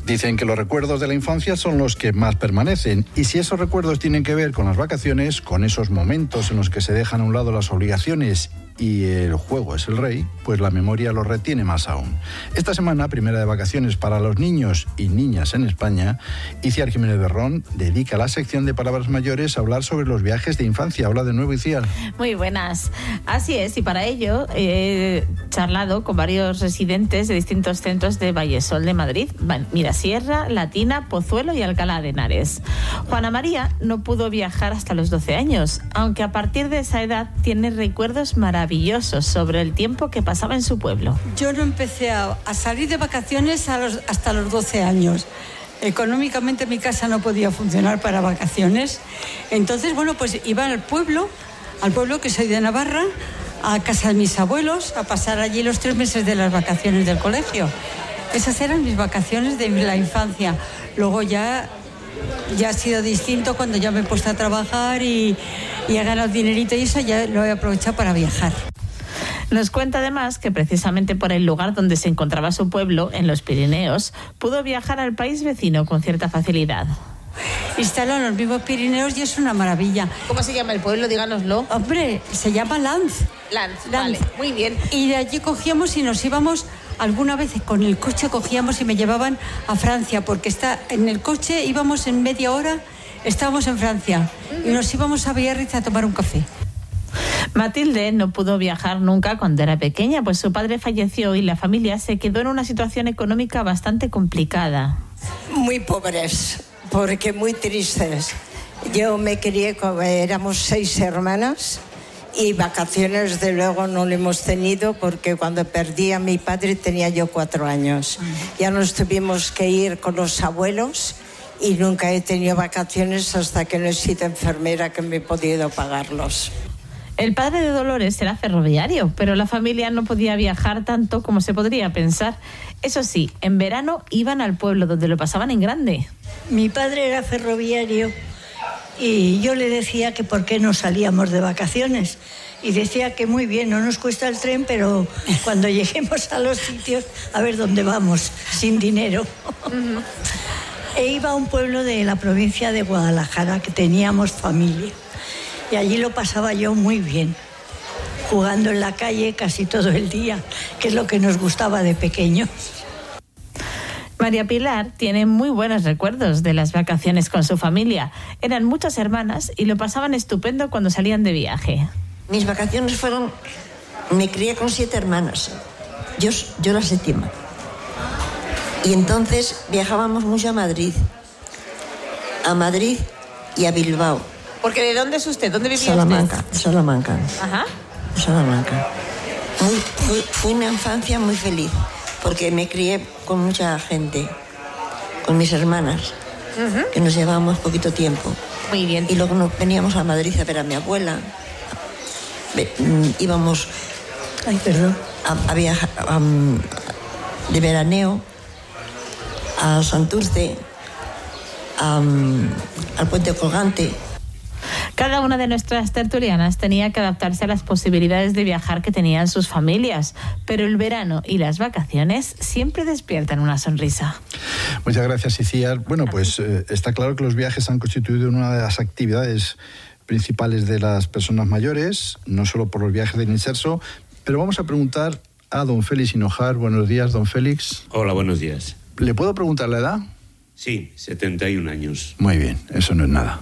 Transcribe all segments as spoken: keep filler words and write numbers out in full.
Dicen que los recuerdos de la infancia son los que más permanecen, y si esos recuerdos tienen que ver con las vacaciones, con esos momentos en los que se dejan a un lado las obligaciones y el juego es el rey, pues la memoria los retiene más aún. Esta semana, primera de vacaciones para los niños y niñas en España, Iciar Jiménez Berrón dedica la sección de Palabras Mayores a hablar sobre los viajes de infancia. Hola de nuevo, Iciar. Muy buenas. Así es, y para ello he charlado con varios residentes de distintos centros de Vallesol de Madrid, Mirasierra, Latina, Pozuelo y Alcalá de Henares. Juana María no pudo viajar hasta los doce años, aunque a partir de esa edad tiene recuerdos maravillosos sobre el tiempo que pasaba en su pueblo. Yo no empecé a, a salir de vacaciones a los, hasta los doce años. Económicamente mi casa no podía funcionar para vacaciones. Entonces, bueno, pues iba al pueblo, al pueblo que soy de Navarra, a casa de mis abuelos, a pasar allí los tres meses de las vacaciones del colegio. Esas eran mis vacaciones de la infancia. Luego ya, ya ha sido distinto cuando ya me he puesto a trabajar y, y he ganado dinerito y eso ya lo he aprovechado para viajar. Nos cuenta además que precisamente por el lugar donde se encontraba su pueblo, en los Pirineos, pudo viajar al país vecino con cierta facilidad. Instalo en los mismos Pirineos y es una maravilla. ¿Cómo se llama el pueblo? Díganoslo. Hombre, se llama Lanz. Lanz, Lanz. Vale, muy bien. Y de allí cogíamos y nos íbamos, alguna vez con el coche cogíamos y me llevaban a Francia, porque está en el coche íbamos en media hora, estábamos en Francia, uh-huh. Y nos íbamos a Biarritz a tomar un café. Matilde no pudo viajar nunca cuando era pequeña, pues su padre falleció y la familia se quedó en una situación económica bastante complicada. Muy pobres, porque muy tristes. Yo me crié, éramos seis hermanas y vacaciones de luego no lo hemos tenido porque cuando perdí a mi padre tenía yo cuatro años. Ya nos tuvimos que ir con los abuelos y nunca he tenido vacaciones hasta que no he sido enfermera que me he podido pagarlos. El padre de Dolores era ferroviario, pero la familia no podía viajar tanto como se podría pensar. Eso sí, en verano iban al pueblo donde lo pasaban en grande. Mi padre era ferroviario y yo le decía que por qué no salíamos de vacaciones. Y decía que muy bien, no nos cuesta el tren, pero cuando lleguemos a los sitios, a ver dónde vamos, sin dinero. Uh-huh. E iba a un pueblo de la provincia de Guadalajara, que teníamos familia. Y allí lo pasaba yo muy bien, jugando en la calle casi todo el día, que es lo que nos gustaba de pequeños. María Pilar tiene muy buenos recuerdos de las vacaciones con su familia. Eran muchas hermanas y lo pasaban estupendo cuando salían de viaje. Mis vacaciones fueron... Me crié con siete hermanas, yo, yo la séptima. Y entonces viajábamos mucho a Madrid, a Madrid y a Bilbao. Porque ¿de dónde es usted? ¿Dónde vivía Salamanca, usted? Salamanca. Ajá. Salamanca. Muy, fue, fue una infancia muy feliz, porque me crié con mucha gente, con mis hermanas, uh-huh. Que nos llevábamos poquito tiempo. Muy bien. Y luego nos veníamos a Madrid a ver a mi abuela. Íbamos Ay, perdón. a, a viajar a, de veraneo a Santurce, a, al Puente Colgante. Cada una de nuestras tertulianas tenía que adaptarse a las posibilidades de viajar que tenían sus familias, pero el verano y las vacaciones siempre despiertan una sonrisa. Muchas gracias, Iciar. Bueno, pues eh, está claro que los viajes han constituido una de las actividades principales de las personas mayores, no solo por los viajes del inserso, pero vamos a preguntar a don Félix Hinojar. Buenos días, don Félix. Hola, buenos días. ¿Le puedo preguntar la edad? Sí, setenta y un años. Muy bien, eso no es nada.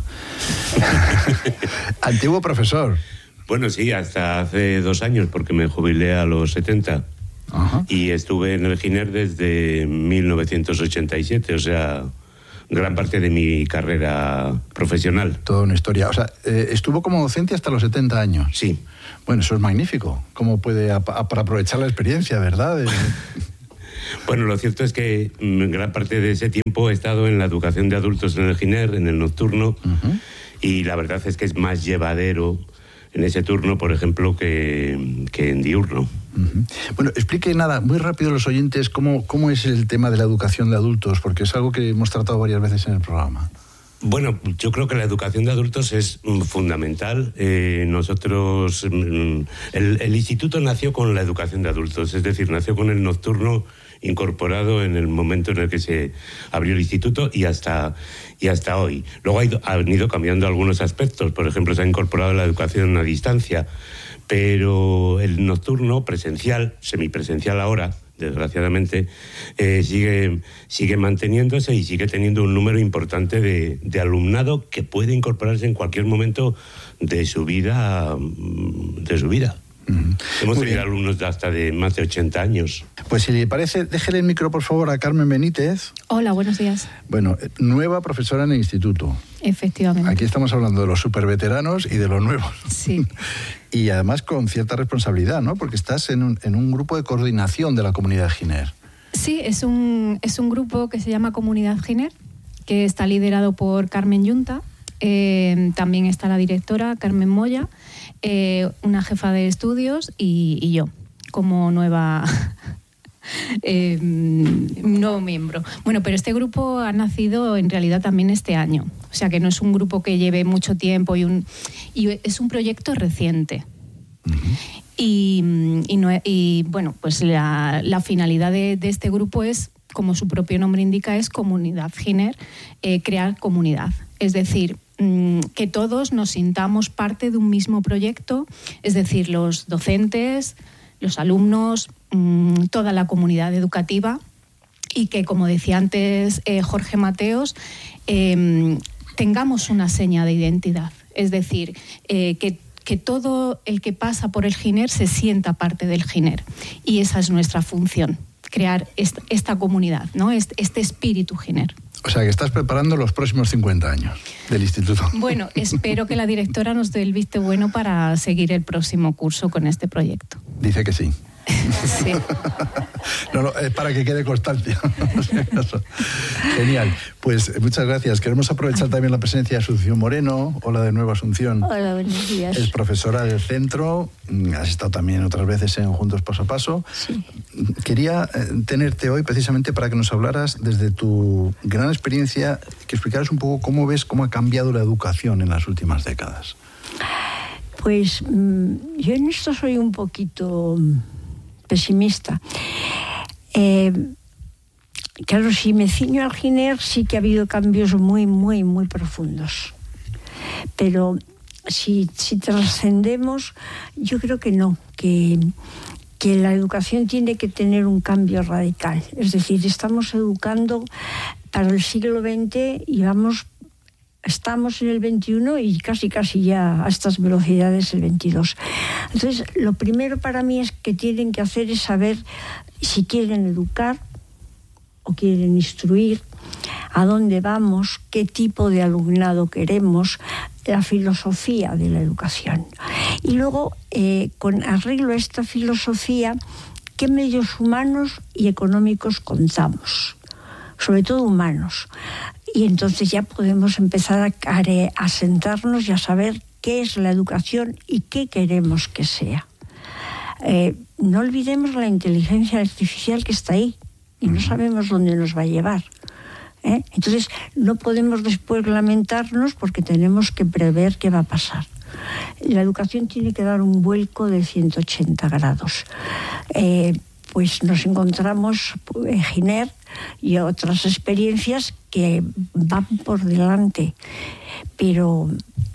Antiguo profesor. Bueno, sí, hasta hace dos años, porque me jubilé a los setenta. Ajá. Y estuve en el Giner desde mil novecientos ochenta y siete, o sea, gran parte de mi carrera profesional. Toda una historia. O sea, eh, estuvo como docente hasta los setenta años. Sí. Bueno, eso es magnífico. ¿Cómo puede, a, a, para aprovechar la experiencia, verdad? De... Bueno, lo cierto es que gran parte de ese tiempo he estado en la educación de adultos en el Giner, en el nocturno, uh-huh. Y la verdad es que es más llevadero en ese turno, por ejemplo, que, que en diurno. Uh-huh. Bueno, explique nada, muy rápido a los oyentes cómo, cómo es el tema de la educación de adultos, porque es algo que hemos tratado varias veces en el programa. Bueno, yo creo que la educación de adultos es fundamental. Eh, nosotros, el, el instituto nació con la educación de adultos, es decir, nació con el nocturno incorporado en el momento en el que se abrió el instituto y hasta, y hasta hoy. Luego ha ido, han ido cambiando algunos aspectos. Por ejemplo, se ha incorporado la educación a distancia, pero el nocturno presencial, semipresencial ahora, desgraciadamente, eh, sigue, sigue manteniéndose y sigue teniendo un número importante de, de alumnado que puede incorporarse en cualquier momento de su vida, de su vida. Uh-huh. Hemos tenido alumnos de hasta de más de ochenta años. Pues si le parece, déjele el micro, por favor, a Carmen Benítez. Hola, buenos días. Bueno, nueva profesora en el instituto. Efectivamente. Aquí estamos hablando de los superveteranos y de los nuevos. Sí. Y además con cierta responsabilidad, ¿no? Porque estás en un, en un grupo de coordinación de la comunidad Giner. Sí, es un, es un grupo que se llama Comunidad Giner, que está liderado por Carmen Yunta. Eh, también está la directora, Carmen Moya, eh, una jefa de estudios y, y yo, como nueva... Eh, nuevo miembro. Bueno, pero este grupo ha nacido en realidad también este año. O sea que no es un grupo que lleve mucho tiempo y, un, y es un proyecto reciente. Uh-huh. Y, y, no, y bueno, pues la, la finalidad de, de este grupo es, como su propio nombre indica, es Comunidad Giner, eh, crear comunidad. Es decir, mmm, que todos nos sintamos parte de un mismo proyecto, es decir, los docentes, los alumnos, mmm, toda la comunidad educativa, y que, como decía antes eh, Jorge Mateos, eh, tengamos una seña de identidad. Es decir, eh, que, que todo el que pasa por el Giner se sienta parte del Giner. Y esa es nuestra función, crear esta, esta comunidad, ¿no? Este, este espíritu Giner. O sea, que estás preparando los próximos cincuenta años del instituto. Bueno, espero que la directora nos dé el visto bueno para seguir el próximo curso con este proyecto. Dice que sí. Sí. No, no, es para que quede constancia. Genial. Pues muchas gracias. Queremos aprovechar también la presencia de Asunción Moreno. Hola de nuevo, Asunción. Hola, buenos días. Es profesora del centro. Has estado también otras veces en Juntos Paso a Paso. Sí. Quería tenerte hoy precisamente para que nos hablaras desde tu gran experiencia, que explicaras un poco cómo ves cómo ha cambiado la educación en las últimas décadas. Pues yo en esto soy un poquito pesimista. Eh, claro, si me ciño al Giner, sí que ha habido cambios muy, muy, muy profundos. Pero si, si trascendemos, yo creo que no, que, que la educación tiene que tener un cambio radical. Es decir, estamos educando para el siglo veinte y vamos... Estamos en el veintiuno y casi casi ya a estas velocidades el veintidós. Entonces, lo primero para mí es que tienen que hacer es saber si quieren educar o quieren instruir, a dónde vamos, qué tipo de alumnado queremos, la filosofía de la educación. Y luego, eh, con arreglo a esta filosofía, qué medios humanos y económicos contamos, sobre todo humanos. Y entonces ya podemos empezar a, a sentarnos y a saber qué es la educación y qué queremos que sea. Eh, no olvidemos la inteligencia artificial que está ahí y no sabemos dónde nos va a llevar. ¿eh? Entonces no podemos después lamentarnos porque tenemos que prever qué va a pasar. La educación tiene que dar un vuelco de ciento ochenta grados. Eh, pues nos encontramos en Giner y otras experiencias que van por delante. Pero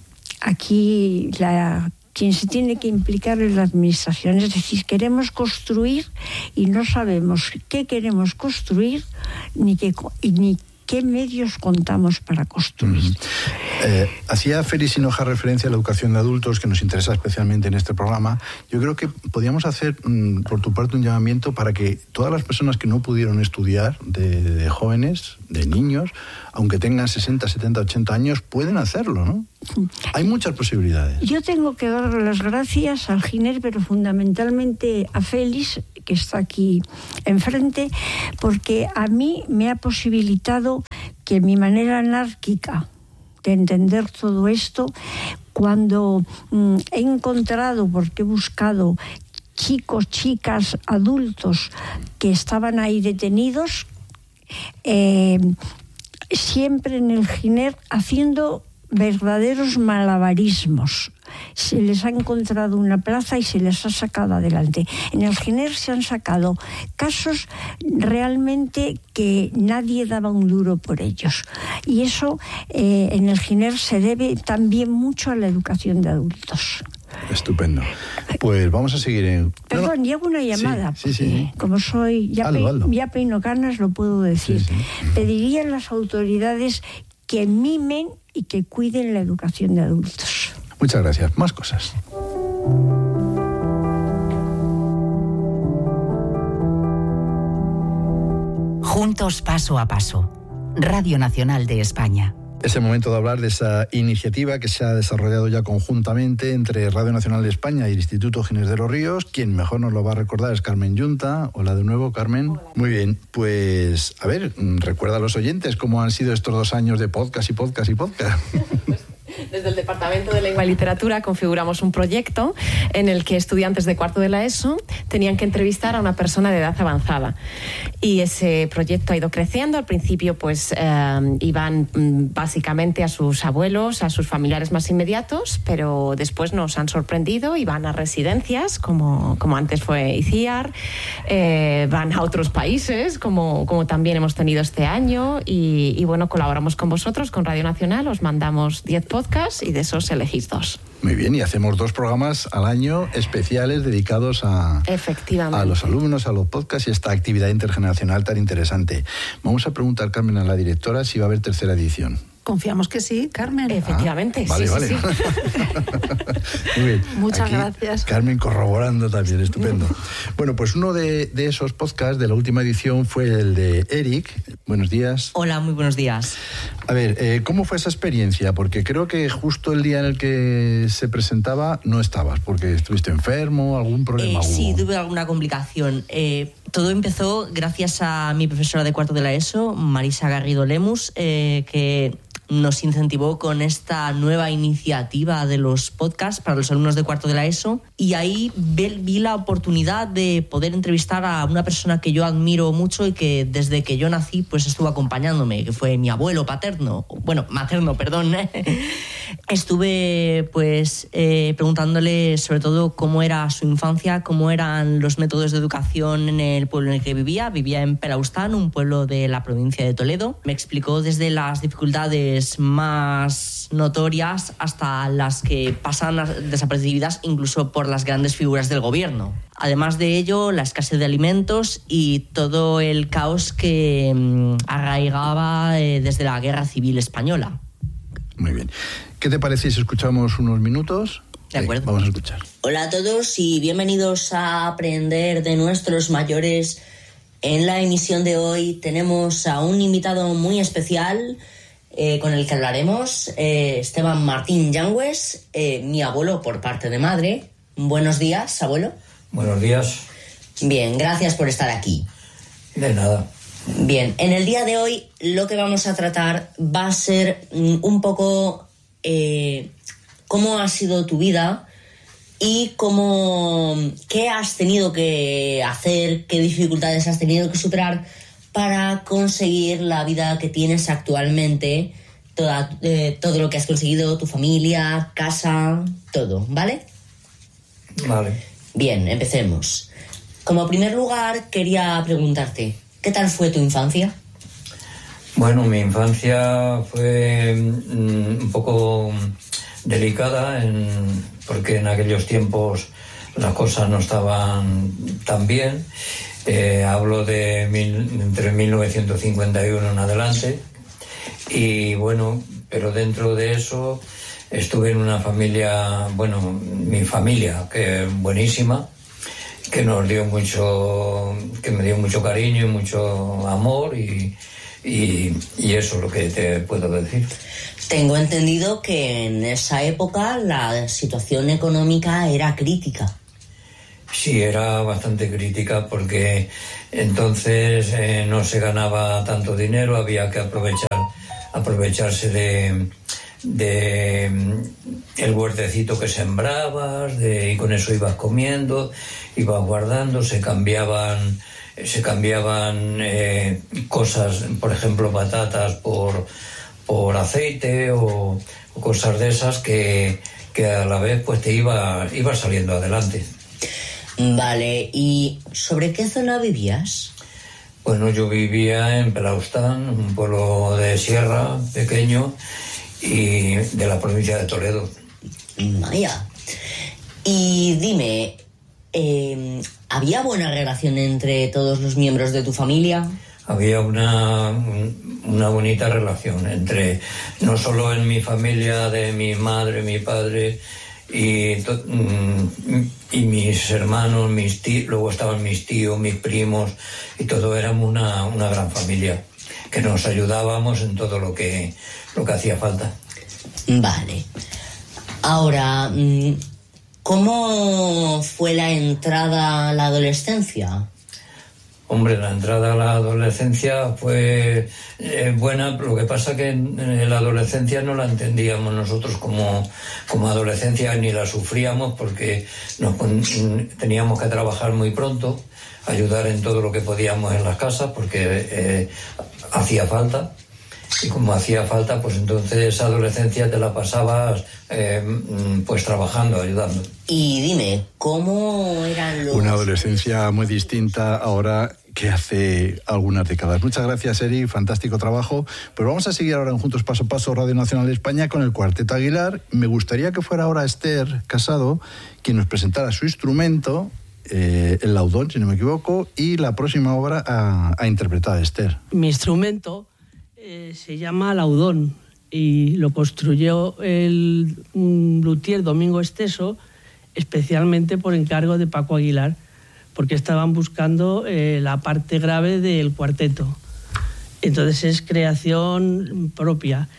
aquí la, quien se tiene que implicar es la administración. Es decir, queremos construir y no sabemos qué queremos construir ni qué, ni qué medios contamos para construir. Uh-huh. Eh, hacía Félix Hinoja referencia a la educación de adultos, que nos interesa especialmente en este programa. Yo creo que podríamos hacer, mm, por tu parte, un llamamiento para que todas las personas que no pudieron estudiar, de, de jóvenes, de niños, aunque tengan sesenta, setenta, ochenta años, pueden hacerlo, ¿no? Hay muchas posibilidades. Yo tengo que dar las gracias al Giner, pero fundamentalmente a Félix, que está aquí enfrente, porque a mí me ha posibilitado que mi manera anárquica de entender todo esto, cuando mm, he encontrado, porque he buscado chicos, chicas, adultos que estaban ahí detenidos, eh, siempre en el Giner haciendo verdaderos malabarismos. Se les ha encontrado una plaza y se les ha sacado adelante. En el Giner se han sacado casos realmente que nadie daba un duro por ellos. Y eso eh, en el Giner se debe también mucho a la educación de adultos. Estupendo. Pues vamos a seguir en... Perdón, no, no. llevo una llamada. Sí, sí, sí. Como soy... Ya, Aldo, pe, Aldo. ya peino canas, lo puedo decir. Sí, sí. Pediría a las autoridades que mimen y que cuiden la educación de adultos. Muchas gracias. Más cosas. Juntos paso a paso. Radio Nacional de España. Es el momento de hablar de esa iniciativa que se ha desarrollado ya conjuntamente entre Radio Nacional de España y el Instituto Giner de los Ríos. Quien mejor nos lo va a recordar es Carmen Yunta. Hola de nuevo, Carmen. Hola. Muy bien, pues a ver, recuerda a los oyentes cómo han sido estos dos años de podcast y podcast y podcast. Desde el Departamento de Lengua y Literatura configuramos un proyecto en el que estudiantes de cuarto de la ESO tenían que entrevistar a una persona de edad avanzada. Y ese proyecto ha ido creciendo. Al principio pues eh, iban básicamente a sus abuelos, a sus familiares más inmediatos, pero después nos han sorprendido y van a residencias, como, como antes fue ICIAR, eh, van a otros países, como, como también hemos tenido este año, y, y bueno, colaboramos con vosotros, con Radio Nacional, os mandamos diez podcasts y de esos elegís dos. Muy bien, y hacemos dos programas al año especiales dedicados a, Efectivamente. a los alumnos, a los podcasts y esta actividad intergeneracional tan interesante. Vamos a preguntar, Carmen, a la directora si va a haber tercera edición. Confiamos que sí, Carmen. Efectivamente, ah, vale, sí, vale. sí, Muy bien. Muchas Aquí, gracias. Carmen corroborando también, estupendo. Bueno, pues uno de, de esos podcasts de la última edición fue el de Eric. Buenos días. Hola, muy buenos días. A ver, eh, ¿cómo fue esa experiencia? Porque creo que justo el día en el que se presentaba no estabas, porque estuviste enfermo, algún problema eh, hubo. Sí, tuve alguna complicación. Eh, todo empezó gracias a mi profesora de cuarto de la ESO, Marisa Garrido Lemus, eh, que nos incentivó con esta nueva iniciativa de los podcasts para los alumnos de cuarto de la ESO, y ahí vi la oportunidad de poder entrevistar a una persona que yo admiro mucho y que desde que yo nací pues estuvo acompañándome, que fue mi abuelo paterno, bueno, materno, perdón. Estuve pues eh, preguntándole sobre todo cómo era su infancia, cómo eran los métodos de educación en el pueblo en el que vivía. Vivía en Pelaustán, un pueblo de la provincia de Toledo. Me explicó desde las dificultades más notorias hasta las que pasan desapercibidas incluso por las grandes figuras del gobierno. Además de ello, la escasez de alimentos y todo el caos que mmm, arraigaba eh, desde la Guerra Civil Española. Muy bien. ¿Qué te parece si escuchamos unos minutos? De acuerdo. Sí, vamos a escuchar. Hola a todos y bienvenidos a Aprender de nuestros mayores. En la emisión de hoy tenemos a un invitado muy especial eh, con el que hablaremos, eh, Esteban Martín Yangües, eh, mi abuelo por parte de madre. Buenos días, abuelo. Buenos días. Bien, gracias por estar aquí. De nada. Bien, en el día de hoy lo que vamos a tratar va a ser un poco eh, cómo ha sido tu vida y cómo, qué has tenido que hacer, qué dificultades has tenido que superar para conseguir la vida que tienes actualmente, toda, eh, todo lo que has conseguido, tu familia, casa, todo, ¿vale? Vale. Bien, empecemos. Como primer lugar, quería preguntarte, ¿qué tal fue tu infancia? Bueno, mi infancia fue mm, un poco delicada en, porque en aquellos tiempos las cosas no estaban tan bien. Eh, hablo de mil, entre mil novecientos cincuenta y uno en adelante. Y bueno, pero dentro de eso estuve en una familia, bueno, mi familia, que es buenísima, que nos dio mucho, que me dio mucho cariño y mucho amor y, y, y eso es lo que te puedo decir. Tengo entendido que en esa época la situación económica era crítica. Sí, era bastante crítica porque entonces eh, no se ganaba tanto dinero, había que aprovechar, aprovecharse de, de el huertecito que sembrabas, de, y con eso ibas comiendo, ibas guardando, se cambiaban, se cambiaban eh, cosas, por ejemplo patatas por por aceite o, o cosas de esas que, que a la vez pues te iba, iba saliendo adelante. Vale, ¿y sobre qué zona vivías? Bueno, yo vivía en Pelaustán, un pueblo de sierra pequeño y de la provincia de Toledo. Vaya. Y dime, eh, ¿había buena relación entre todos los miembros de tu familia? Había una, una bonita relación entre, no solo en mi familia, de mi madre, mi padre y, y mis hermanos, mis tíos, luego estaban mis tíos, mis primos, y todo éramos una, una gran familia, que nos ayudábamos en todo lo que, lo que hacía falta. Vale. Ahora, ¿cómo fue la entrada a la adolescencia? Hombre, la entrada a la adolescencia fue eh, buena, lo que pasa que en, en la adolescencia no la entendíamos nosotros como, como adolescencia, ni la sufríamos porque nos, teníamos que trabajar muy pronto, ayudar en todo lo que podíamos en las casas porque eh, hacía falta. Y como hacía falta, pues entonces esa adolescencia te la pasabas eh, pues trabajando, ayudando. Y dime, ¿cómo eran los...? Una adolescencia muy distinta ahora que hace algunas décadas. Muchas gracias, Eri, fantástico trabajo. Pues vamos a seguir ahora en Juntos Paso a Paso, Radio Nacional de España, con el Cuarteto Aguilar. Me gustaría que fuera ahora Esther Casado quien nos presentara su instrumento, eh, el laudón, si no me equivoco, y la próxima obra a, a interpretar, Esther. Mi instrumento eh, se llama laudón y lo construyó el un luthier, Domingo Esteso, especialmente por encargo de Paco Aguilar, porque estaban buscando eh, la parte grave del cuarteto. Entonces es creación propia.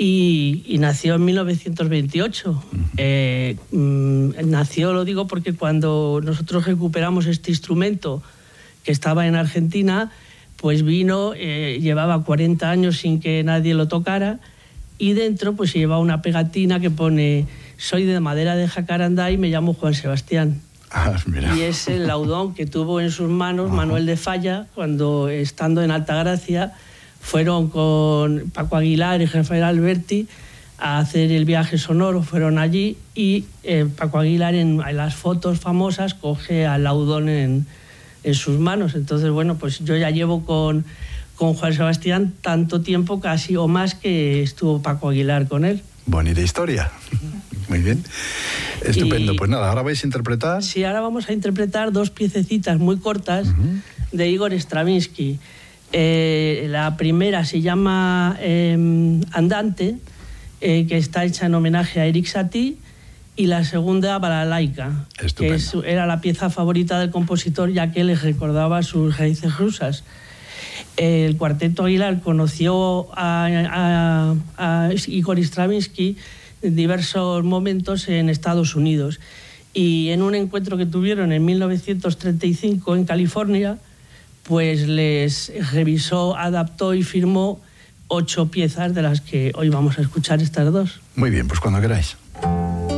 Y, y nació en mil novecientos veintiocho. Eh, mm, nació, lo digo, porque cuando nosotros recuperamos este instrumento que estaba en Argentina, pues vino, eh, llevaba cuarenta años sin que nadie lo tocara, y dentro pues se llevaba una pegatina que pone: soy de madera de jacarandá y me llamo Juan Sebastián. Ah, mira. Y es el laudón que tuvo en sus manos Ajá. Manuel de Falla cuando, estando en Altagracia, fueron con Paco Aguilar y Rafael Alberti a hacer el viaje sonoro. Fueron allí y eh, Paco Aguilar en, en las fotos famosas coge al laudón en, en sus manos. Entonces, bueno, pues yo ya llevo con, con Juan Sebastián tanto tiempo, casi o más, que estuvo Paco Aguilar con él. Bonita historia. Muy bien. Estupendo. Y, pues nada, ahora vais a interpretar... Sí, ahora vamos a interpretar dos piececitas muy cortas uh-huh. de Igor Stravinsky. Eh, la primera se llama eh, Andante, eh, que está hecha en homenaje a Erik Satie, y la segunda Balalaika, que es, era la pieza favorita del compositor, ya que les recordaba sus raíces rusas. Eh, el Cuarteto Aguilar conoció a, a, a Igor Stravinsky en diversos momentos en Estados Unidos, y en un encuentro que tuvieron en mil novecientos treinta y cinco en California, pues les revisó, adaptó y firmó ocho piezas, de las que hoy vamos a escuchar estas dos. Muy bien, pues cuando queráis.